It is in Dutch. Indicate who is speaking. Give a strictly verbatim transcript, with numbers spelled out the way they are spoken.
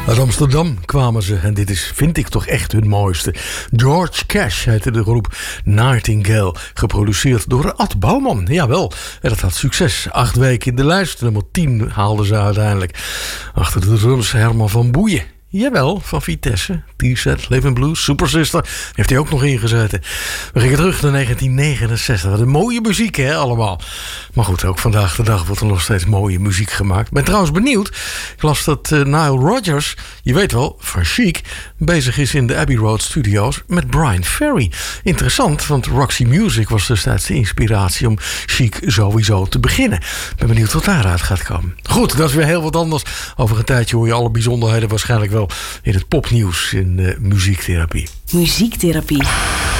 Speaker 1: Uit Amsterdam kwamen ze en dit is, vind ik toch echt hun mooiste. George Cash heette de groep Nightingale, geproduceerd door Ad Bouwman. Jawel, en dat had succes. Acht weken in de lijst, nummer tien haalden ze uiteindelijk. Achter de drums Herman van Boeien. Jawel, van Vitesse, T-Set, Living Blues, Super Sister. Heeft hij ook nog ingezeten. We gingen terug naar negentien negenenzestig. Wat een mooie muziek, hè, allemaal. Maar goed, ook vandaag de dag wordt er nog steeds mooie muziek gemaakt. Ik ben trouwens benieuwd. Ik las dat uh, Nile Rodgers, je weet wel, van Chic, bezig is in de Abbey Road Studios met Bryan Ferry. Interessant, want Roxy Music was destijds de inspiratie om Chic sowieso te beginnen. Ik ben benieuwd wat daaruit gaat komen. Goed, dat is weer heel wat anders. Over een tijdje hoor je alle bijzonderheden waarschijnlijk wel in het popnieuws in uh, muziektherapie.
Speaker 2: Muziektherapie.